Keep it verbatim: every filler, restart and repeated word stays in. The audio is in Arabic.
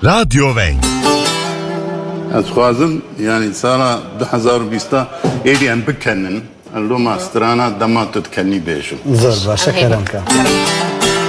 راديو ونگ از خوازم یعنی سال دو هزار و بیست ایدی ام بکنن اللو ماسترانا دماتو تکنی بیشو زور باشا کرم که